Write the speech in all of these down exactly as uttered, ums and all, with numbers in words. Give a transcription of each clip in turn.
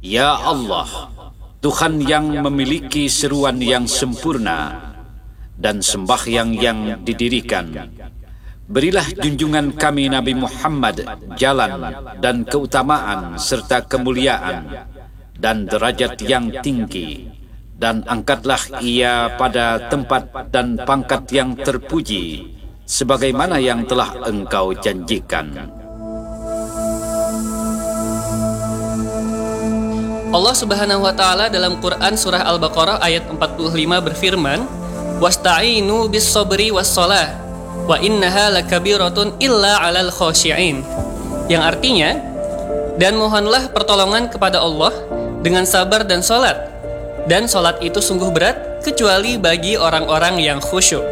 Ya Allah, Tuhan yang memiliki seruan yang sempurna dan sembahyang yang didirikan, berilah junjungan kami Nabi Muhammad jalan dan keutamaan serta kemuliaan dan derajat yang tinggi, dan angkatlah ia pada tempat dan pangkat yang terpuji sebagaimana yang telah engkau janjikan. Allah Subhanahu wa taala dalam Quran surah Al-Baqarah ayat empat puluh lima berfirman, "Wasta'inu bis-sabri was-shalah, wa innaha lakabiratun illa 'alal khashi'in." Yang artinya, dan mohonlah pertolongan kepada Allah dengan sabar dan salat, dan salat itu sungguh berat kecuali bagi orang-orang yang khusyuk.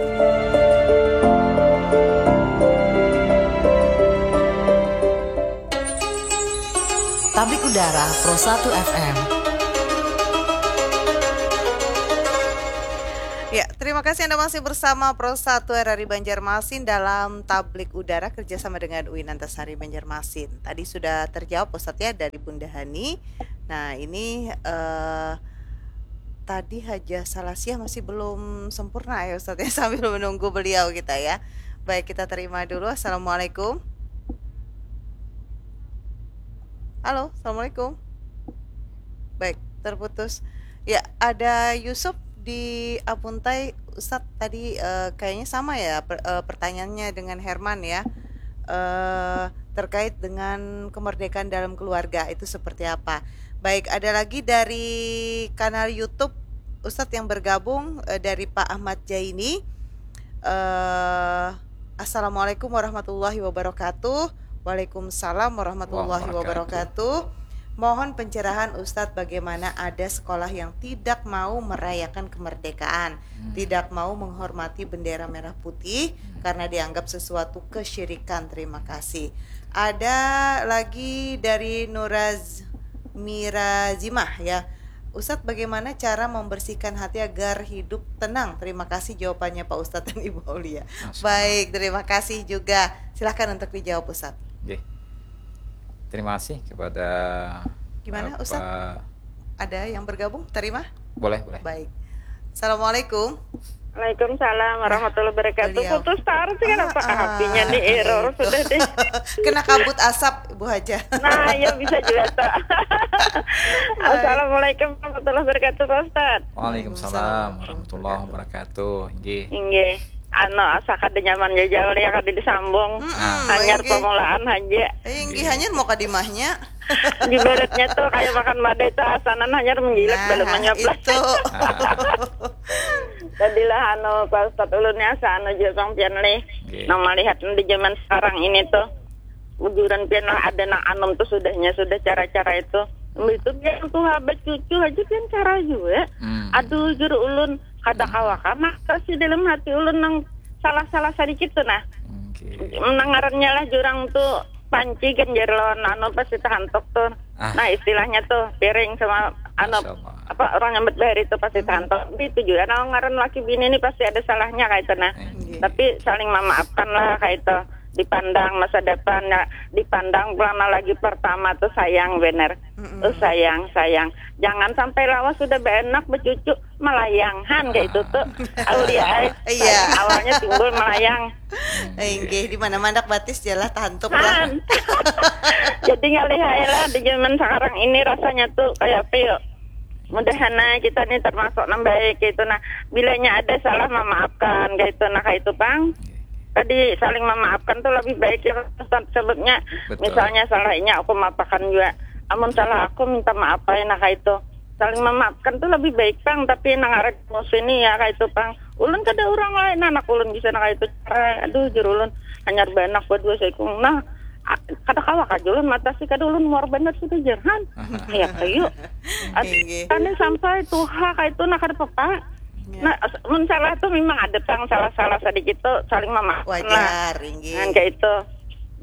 Tablik Udara Pro satu F M. Ya, terima kasih Anda masih bersama Pro satu R R I Banjarmasin dalam Tablik Udara kerjasama dengan U I N Antasari Banjarmasin. Tadi sudah terjawab Ustadz ya dari Bunda Hani. Nah ini uh, tadi Hajah Salasiah masih belum sempurna ya Ustadz ya, sambil menunggu beliau kita ya. Baik, kita terima dulu. Assalamualaikum. Halo, Assalamualaikum. Baik, terputus. Ya, ada Yusuf di Apuntai. Ustadz tadi uh, kayaknya sama ya per, uh, pertanyaannya dengan Herman ya, uh, terkait dengan kemerdekaan dalam keluarga itu seperti apa. Baik, ada lagi dari kanal YouTube Ustadz yang bergabung uh, dari Pak Ahmad Jaini. uh, Assalamualaikum warahmatullahi wabarakatuh. Waalaikumsalam warahmatullahi wabarakatuh. Mohon pencerahan Ustadz, bagaimana ada sekolah yang tidak mau merayakan kemerdekaan, hmm. tidak mau menghormati bendera merah putih hmm. karena dianggap sesuatu kesyirikan. Terima kasih. Ada lagi dari Nuraz Mirazimah ya. Ustadz, bagaimana cara membersihkan hati agar hidup tenang? Terima kasih jawabannya Pak Ustadz dan Ibu Aulia. Baik, terima kasih juga. Silahkan untuk dijawab Ustadz. Oke. Terima kasih kepada Gimana Bapak... Ustadz? Ada yang bergabung? Terima? Boleh, boleh. Baik. Assalamualaikum. Waalaikumsalam warahmatullahi wabarakatuh. Putus taruh sih kenapa ah, H P-nya di error itu. Sudah deh. Kena kabut asap Bu Haja. Nah, ya bisa juga tak. Assalamualaikum warahmatullahi wabarakatuh Pak Ustaz. Waalaikumsalam warahmatullahi wabarakatuh. Nggih. Nggih. Anu asa kada nyaman jauh ya kada disambung. Hanyar pemulaan aja. Inggih hanyar mau kadimahnya. Ibaratnya tuh kayak makan badai tuh asanan hanyar menggilak nah, dalam menyoplas. Itu. Tadilah anu Pak Ustaz ulunnya asa anu jepang pian leh. Nang melihat di zaman sekarang ini tuh ujuran pian lah ada nang anum tuh sudahnya sudah cara-cara itu. Itu yang tuh habat cucu aja kan cara juga. Hmm. Aduh juru ulun kada kawaka maka sih dalam hati ulun nang salah-salah sedikit tuh nah. Okay. Menangarannya lah jurang tuh panci kan jerlon anu pasti tahantok tuh. Ah. Nah istilahnya tuh piring sama anu apa orang nyambet bayar itu pasti tahantok. Itu juga nah ngaran laki bini ini pasti ada salahnya kayak itu nah. Okay. Tapi saling memaafkan lah kayak itu. Dipandang masa depan ya, dipandang pelana lagi pertama tuh sayang bener. Mm-hmm. Tuh sayang sayang jangan sampai lawas sudah benak bercucu melayanghan kayak itu tuh Aulia iya awalnya timbul melayang enggih di mana-mana batis jalah tahantuk lah. Jadi ngalih lah di zaman sekarang ini rasanya tuh kayak apa yuk mudah-mudahan kita nih termasuk nambah kayak itu nah bilanya ada salah memaafkan kayak itu nah kayak itu Bang. Tadi saling memaafkan tuh lebih baik ya sebetulnya. Misalnya salahnya aku maafkan juga. Amun salah aku minta maaf ya nah kayak itu. Saling memaafkan tuh lebih baik Bang. Tapi nang arek musuh ini ya kayak itu Bang. Ulun kada orang lain anak ulun bisa nah kayak itu. Aduh jero ulun hanyar banak buat dua sekung. Nah kada kawak aja ulun mata sih kada ulun muar bener sudah jerhan. Ya kayu. Kan sampai tuh ha kayak itu nah kada apa. Nah, mensalah tuh memang ada tang salah-salah sedikit tuh saling memaafkan. Wajar, inggih. Kan kayak itu.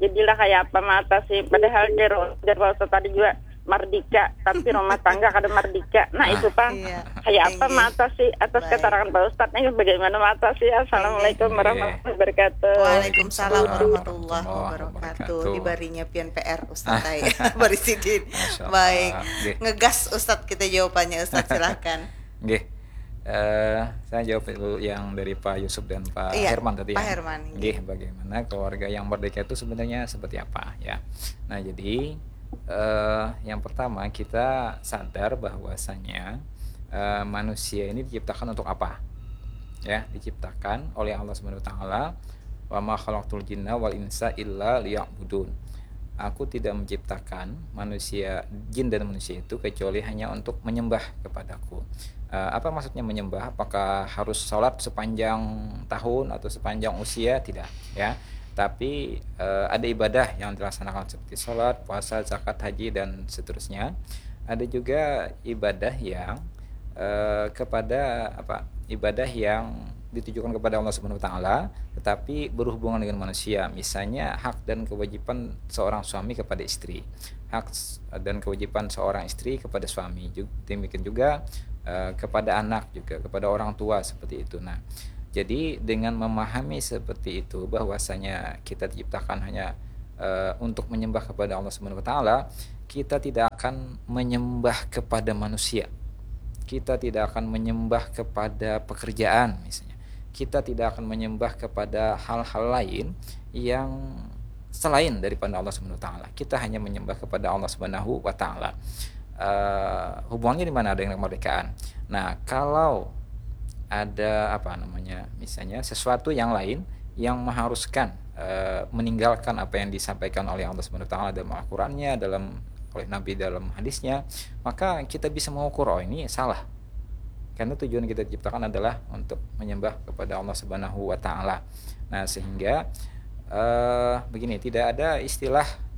jadilah kayak apa mata sih, padahal dari Pak Ustadz tadi juga merdeka, tapi rumah tangga kada merdeka. Nah itu Pak, Iya. kayak apa Tinggi. mata sih atas Baik. keterangan Pak Ustadz ini bagaimana mata sih? Assalamualaikum Tinggi. warahmatullahi wabarakatuh. Waalaikumsalam warahmatullahi Warahmatullahi wabarakatuh. wabarakatuh. Dibarinya pian P R Ustadz Tay. Bari Sidin. Masya Allah. Baik. Nggih. Ngegas Ustadz kita jawabannya Ustadz silahkan. Nggih. Eh, saya jawab dulu yang dari Pak Yusuf dan Pak Iya, Herman tadi Pak ya. Herman. Nggih, bagaimana keluarga yang merdeka itu sebenarnya seperti apa ya. Nah, jadi eh, yang pertama kita sadar bahwasanya eh, manusia ini diciptakan untuk apa? Ya, diciptakan oleh Allah Subhanahu wa taala, wa ma khalaqtul jinna wal insa illa liya'budun. Aku tidak menciptakan manusia, jin dan manusia itu kecuali hanya untuk menyembah kepadaku. Uh, apa maksudnya menyembah? Apakah harus sholat sepanjang tahun atau sepanjang usia? Tidak, ya. Tapi uh, ada ibadah yang dilaksanakan seperti sholat, puasa, zakat, haji dan seterusnya. Ada juga ibadah yang uh, kepada apa? Ibadah yang ditujukan kepada Allah Subhanahu wa taala tetapi berhubungan dengan manusia, misalnya hak dan kewajiban seorang suami kepada istri, hak dan kewajiban seorang istri kepada suami, demikian juga uh, kepada anak, juga kepada orang tua, seperti itu. Nah, jadi dengan memahami seperti itu bahwasanya kita diciptakan hanya uh, untuk menyembah kepada Allah Subhanahu wa taala, kita tidak akan menyembah kepada manusia. Kita tidak akan menyembah kepada pekerjaan misalnya. Kita tidak akan menyembah kepada hal-hal lain yang selain daripada Allah Subhanahu wa taala. Kita hanya menyembah kepada Allah Subhanahu wa taala. Uh, hubungannya di mana ada dengan kemerdekaan. Nah, kalau ada apa namanya? Misalnya sesuatu yang lain yang mengharuskan uh, meninggalkan apa yang disampaikan oleh Allah Subhanahu wa taala dalam Al-Qur'annya, dalam oleh Nabi dalam hadisnya, maka kita bisa mengukur, oh ini salah. Karena tujuan kita diciptakan adalah untuk menyembah kepada Allah Subhanahu wa taala. Nah, sehingga uh, begini, tidak ada istilah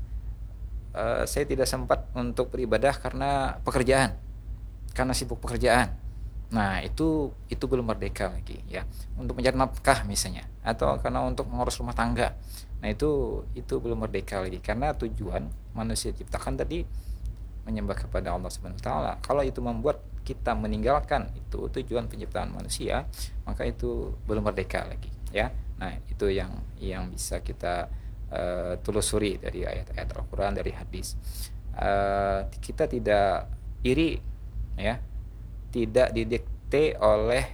uh, saya tidak sempat untuk beribadah karena pekerjaan. Karena sibuk pekerjaan. Nah, itu itu belum merdeka lagi ya. Untuk mencari nafkah misalnya, atau karena untuk mengurus rumah tangga. Nah, itu itu belum merdeka lagi, karena tujuan manusia diciptakan tadi menyembah kepada Allah Subhanahu wa taala. Kalau itu membuat kita meninggalkan itu tujuan penciptaan manusia, maka itu belum merdeka lagi ya. Nah, itu yang yang bisa kita uh, telusuri dari ayat-ayat Al-Qur'an, dari hadis. Uh, kita tidak iri ya, tidak didikte oleh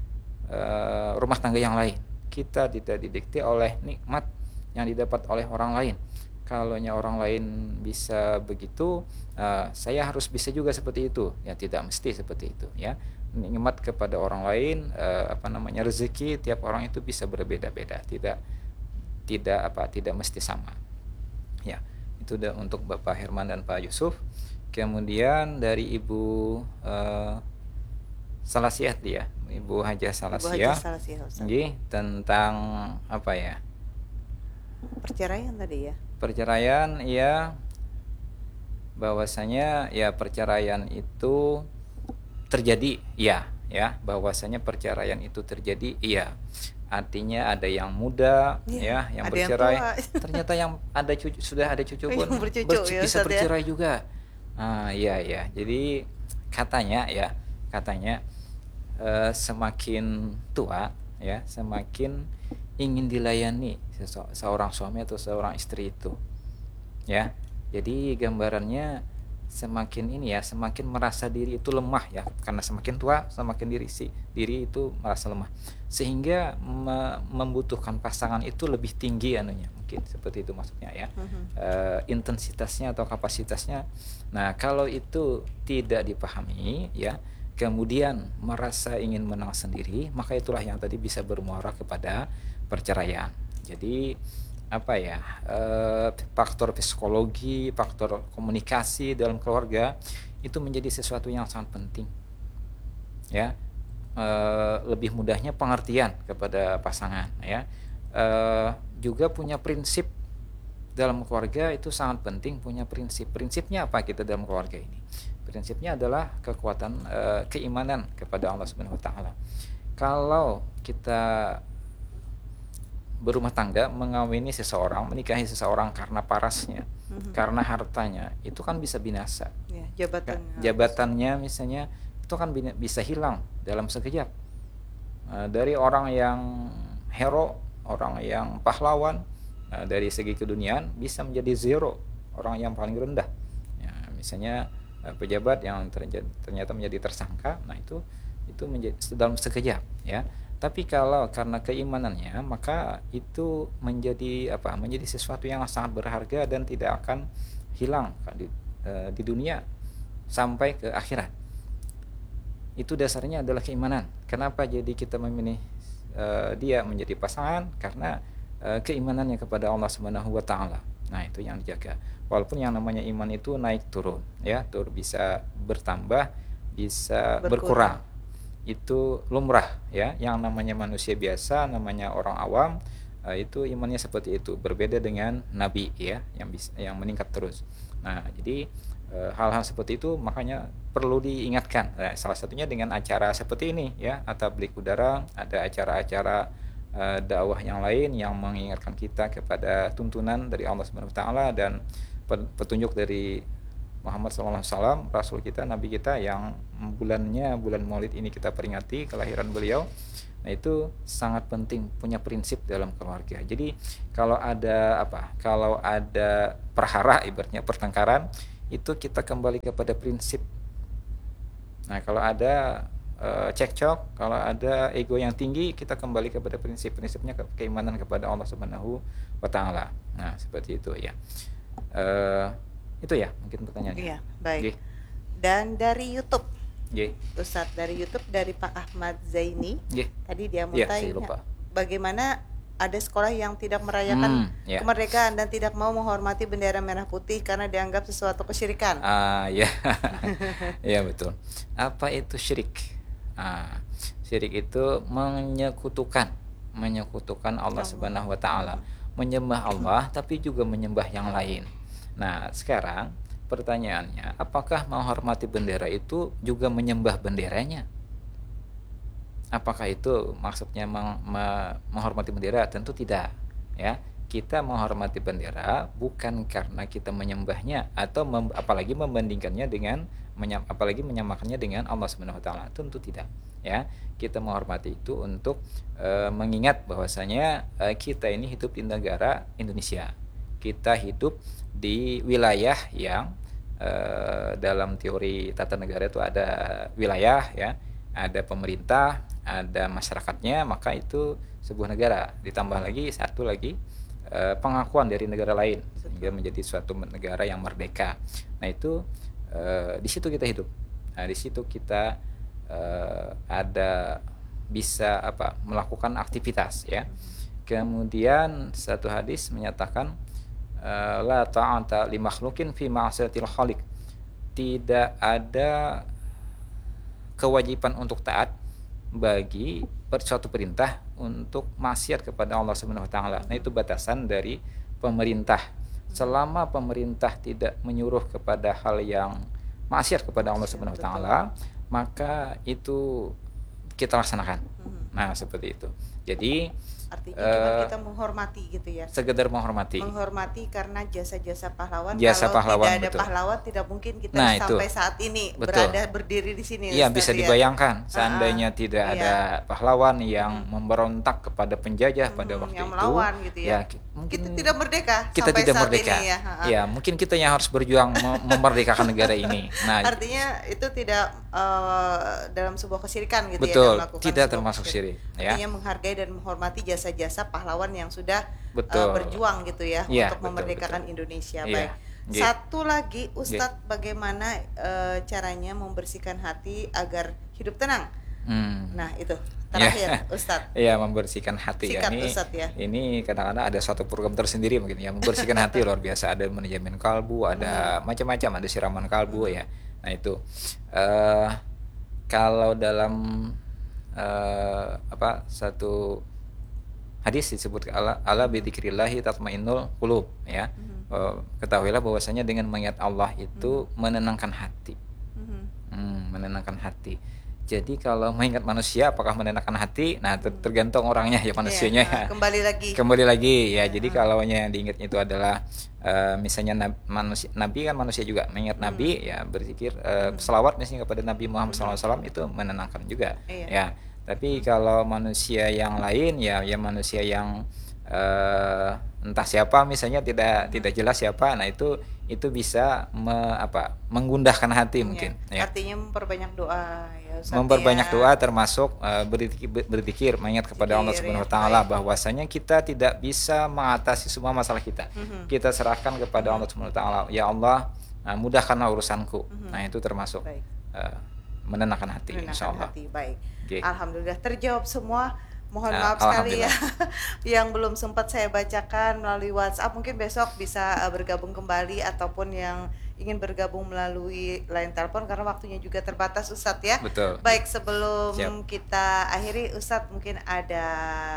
uh, rumah tangga yang lain. Kita tidak didikte oleh nikmat yang didapat oleh orang lain. Kalaunya orang lain bisa begitu, uh, saya harus bisa juga seperti itu. Ya, tidak mesti seperti itu ya. Nikmat kepada orang lain, uh, apa namanya, rezeki tiap orang itu bisa berbeda-beda. Tidak tidak apa tidak mesti sama. Ya, itu udah untuk Bapak Herman dan Pak Yusuf. Kemudian dari Ibu uh, Salasiah dia, Ibu Hajah Salasiah. Ibu Hajah Salasiah, Ustaz. Nggih, tentang apa ya? Perceraian tadi ya. Perceraian ya, bahwasanya ya perceraian itu terjadi ya ya bahwasanya perceraian itu terjadi iya, artinya ada yang muda Iya, ya yang ada bercerai, yang tua. ternyata yang ada cucu, sudah ada cucu pun Yang bercucu, ber- ya, bisa Ustaz, ya. bercerai juga. Ah iya ya, jadi katanya ya katanya eh, semakin tua ya semakin ingin dilayani sese- seorang suami atau seorang istri itu ya. Jadi gambarannya semakin ini ya, semakin merasa diri itu lemah ya, karena semakin tua semakin diri si diri itu merasa lemah, sehingga me- membutuhkan pasangan itu lebih tinggi anunya, mungkin seperti itu maksudnya ya. E, intensitasnya atau kapasitasnya. Nah, kalau itu tidak dipahami ya, kemudian merasa ingin menang sendiri, maka itulah yang tadi bisa bermuara kepada perceraian. Jadi apa ya, eh, faktor psikologi, faktor komunikasi dalam keluarga itu menjadi sesuatu yang sangat penting ya. Eh, lebih mudahnya pengertian kepada pasangan ya. Eh, juga punya prinsip dalam keluarga itu sangat penting, punya prinsip. Prinsipnya apa kita dalam keluarga ini? Prinsipnya adalah kekuatan eh, keimanan kepada Allah Subhanahu wa taala. Kalau kita berumah tangga, mengawini seseorang, menikahi seseorang karena parasnya, mm-hmm. karena hartanya, itu kan bisa binasa. Ya, jabatannya. Jabatannya misalnya itu kan bisa hilang dalam sekejap. Uh, dari orang yang hero, orang yang pahlawan, uh, dari segi keduniaan bisa menjadi zero, orang yang paling rendah. Ya, misalnya uh, pejabat yang ternyata, ternyata menjadi tersangka, nah itu itu menjadi dalam sekejap, ya. Tapi kalau karena keimanannya, maka itu menjadi apa? Menjadi sesuatu yang sangat berharga dan tidak akan hilang di, uh, di dunia sampai ke akhirat. Itu dasarnya adalah keimanan. Kenapa jadi kita memilih uh, dia menjadi pasangan? Karena uh, keimanannya kepada Allah Subhanahu wa taala. Nah, itu yang dijaga. Walaupun yang namanya iman itu naik turun, ya, tur bisa bertambah, bisa berkurang. berkurang. Itu lumrah, ya. Yang namanya manusia biasa, namanya orang awam, uh, itu imannya seperti itu. Berbeda dengan nabi, ya, yang bisa yang meningkat terus. Nah, jadi uh, hal-hal seperti itu makanya perlu diingatkan. Nah, salah satunya dengan acara seperti ini, ya, At-Tabligh Udara, ada acara-acara uh, dakwah yang lain yang mengingatkan kita kepada tuntunan dari Allah Subhanahu wa taala dan petunjuk dari Muhammad shallallahu alaihi wasallam, Rasul kita, Nabi kita, yang bulannya bulan Maulid ini kita peringati kelahiran beliau. Nah, itu sangat penting, punya prinsip dalam keluarga. Jadi kalau ada apa? Kalau ada perhara, ibaratnya pertengkaran, itu kita kembali kepada prinsip. Nah, kalau ada e, cekcok, kalau ada ego yang tinggi, kita kembali kepada prinsip. Prinsipnya ke, keimanan kepada Allah Subhanahu wa taala. Nah, seperti itu, ya. E, itu ya mungkin pertanyaannya. Iya, baik. Gih. Dan dari YouTube, Gih. Ustadz, dari YouTube dari Pak Ahmad Zaini, Gih. tadi dia mau Ya, tanya bagaimana ada sekolah yang tidak merayakan hmm, ya. kemerdekaan dan tidak mau menghormati bendera merah putih karena dianggap sesuatu kesyirikan. Ah, ya, ya betul. Apa itu syirik? Ah, syirik itu menyekutukan, menyekutukan Allah Subhanahu wa taala, menyembah Allah tapi juga menyembah yang lain. Nah, sekarang pertanyaannya, apakah menghormati bendera itu juga menyembah benderanya? Apakah itu maksudnya meng, me, menghormati bendera? Tentu tidak, ya. Kita menghormati bendera bukan karena kita menyembahnya atau mem, apalagi membandingkannya dengan menyam, apalagi menyamakannya dengan Allah Subhanahu wa taala. Tentu tidak, ya. Kita menghormati itu untuk e, mengingat bahwasanya e, kita ini hidup di negara Indonesia. Kita hidup di wilayah yang eh, dalam teori tata negara itu ada wilayah, ya, ada pemerintah, ada masyarakatnya, maka itu sebuah negara. Ditambah lagi satu lagi eh, pengakuan dari negara lain sehingga menjadi suatu negara yang merdeka. Nah, itu eh, di situ kita hidup. Nah, di situ kita eh, ada bisa apa melakukan aktivitas, ya. Kemudian satu hadis menyatakan la ta'ata li makhluqin fi ma'siyatil khaliq. Tidak ada kewajiban untuk taat bagi suatu perintah untuk maksiat kepada Allah Subhanahu wa taala. Nah, itu batasan dari pemerintah. Selama pemerintah tidak menyuruh kepada hal yang maksiat kepada Allah Subhanahu wa taala, maka itu kita laksanakan. Nah, seperti itu. Jadi artinya uh, cuma kita menghormati gitu ya. Sekedar menghormati. Menghormati karena jasa-jasa pahlawan. Jasa Kalau pahlawan, tidak ada betul. pahlawan tidak mungkin kita Nah, sampai itu. saat ini Betul. berada berdiri di sini. Iya, bisa ya. dibayangkan seandainya uh-uh. tidak iya. ada pahlawan yang hmm. memberontak kepada penjajah hmm, pada waktu yang itu. Melawan gitu ya. ya mungkin kita tidak merdeka kita sampai tidak saat merdeka. ini ya. Uh-uh. Ya, mungkin kita yang harus berjuang mem- memerdekakan negara ini. Nah, artinya itu tidak uh, dalam sebuah kesyirikan gitu betul, ya. Betul, tidak termasuk syirik. Ya. Artinya menghargai dan menghormati jasa-jasa pahlawan yang sudah betul. Uh, berjuang gitu ya, ya untuk betul, memerdekakan betul. Indonesia. Ya. Baik. Ya. Satu lagi, Ustadz, ya. Bagaimana uh, caranya membersihkan hati agar hidup tenang? Hmm. Nah, itu terakhir, ya. Ustadz. Iya, membersihkan hati. Sikat, ya. Ini, Ustadz, ya. Ini kadang-kadang ada suatu program tersendiri mungkin ya, membersihkan hati luar biasa. Ada manajemen kalbu, ada hmm. macam-macam, ada siraman kalbu, hmm. ya. Nah, itu uh, kalau dalam uh, apa satu hadis disebut ala ala bi dzikrillahi tatmainnul qulub, ya. Mm-hmm. Uh, ketahuilah bahwasanya dengan mengingat Allah itu mm-hmm. menenangkan hati. Mm-hmm. Hmm, menenangkan hati. Jadi kalau mengingat manusia apakah menenangkan hati? Nah, ter- tergantung orangnya ya, manusianya. Iya, ya. kembali lagi. Kembali lagi ya. Jadi kalau yang diingatnya itu adalah uh, misalnya nab- manusia, Nabi kan manusia juga mengingat Hmm. Nabi ya, berzikir uh, selawat misalnya kepada Nabi Muhammad shallallahu alaihi wasallam itu menenangkan juga Iya. ya. Tapi kalau manusia yang lain ya, ya manusia yang uh, entah siapa misalnya tidak tidak jelas siapa, nah itu itu bisa me, apa menggundahkan hati mungkin Ya, ya. artinya memperbanyak doa ya Ustaz, Memperbanyak ya. doa termasuk uh, berzikir, berzikir mengingat kepada Allah Zikir, Subhanahu ya. wa taala Baik. bahwasanya kita tidak bisa mengatasi semua masalah kita. Mhm. Kita serahkan kepada Allah Subhanahu wa taala. Ya Allah, uh, mudahkanlah urusanku. Mhm. Nah, itu termasuk Baik. uh, menenangkan hati Menenangkan insyaallah. hati. Baik. Oke. Alhamdulillah terjawab semua. Mohon Nah, maaf sekali ya alhamdulillah. yang belum sempat saya bacakan melalui WhatsApp. Mungkin besok bisa uh, bergabung kembali ataupun yang ingin bergabung melalui line telepon karena waktunya juga terbatas Ustadz ya. Betul. Baik, sebelum Siap. kita akhiri Ustadz mungkin ada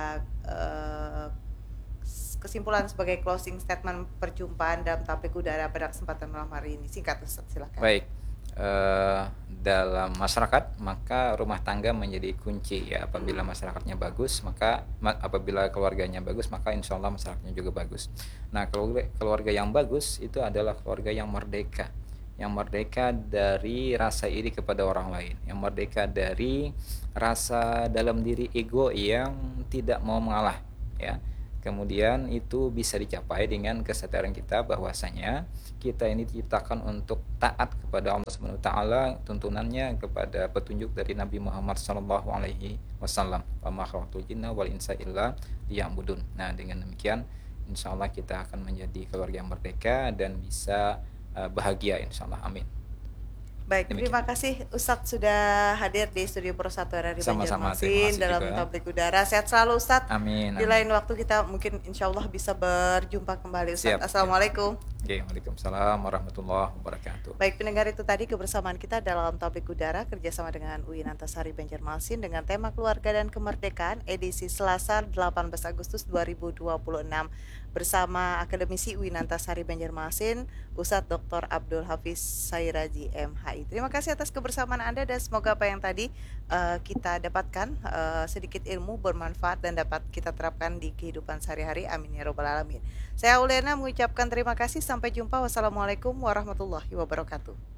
uh, kesimpulan sebagai closing statement perjumpaan dalam Tablik Udara pada kesempatan malam hari ini. Singkat Ustadz, silakan. Baik. Eh, dalam masyarakat maka rumah tangga menjadi kunci ya. Apabila masyarakatnya bagus maka ma- apabila keluarganya bagus maka insya Allah masyarakatnya juga bagus. Nah, keluarga, keluarga yang bagus itu adalah keluarga yang merdeka, yang merdeka dari rasa iri kepada orang lain, yang merdeka dari rasa dalam diri ego yang tidak mau mengalah ya. Kemudian itu bisa dicapai dengan kesadaran kita bahwasanya kita ini diciptakan untuk taat kepada Allah Subhanahu wa taala, tuntunannya kepada petunjuk dari Nabi Muhammad sallallahu alaihi wasallam. Wa ma khalaqtul jinna wal insa illa liya'budun. Nah, dengan demikian insyaallah kita akan menjadi keluarga yang merdeka dan bisa uh, bahagia insyaallah. Amin. Baik, Demikian. terima kasih Ustadz sudah hadir di studio Pro satu R R I Sama-sama, Banjarmasin terima kasih dalam juga. Tablik Udara. Sehat selalu Ustadz. Amin. Di amin. lain waktu kita mungkin insya Allah bisa berjumpa kembali Ustadz. Siap, Assalamualaikum. Oke, waalaikumsalam warahmatullahi wabarakatuh. Baik pendengar, itu tadi kebersamaan kita dalam Tablik Udara kerjasama dengan U I N Antasari Banjarmasin dengan tema keluarga dan kemerdekaan edisi Selasa delapan belas Agustus dua ribu dua puluh enam bersama akademisi U I N Antasari Banjarmasin Ustadz Doktor Abdul Hafiz Sairaji M Hi. Terima kasih atas kebersamaan Anda dan semoga apa yang tadi uh, kita dapatkan uh, sedikit ilmu bermanfaat dan dapat kita terapkan di kehidupan sehari-hari. Amin ya robbal alamin. Saya Uliana mengucapkan terima kasih. Sampai jumpa. Wassalamualaikum warahmatullahi wabarakatuh.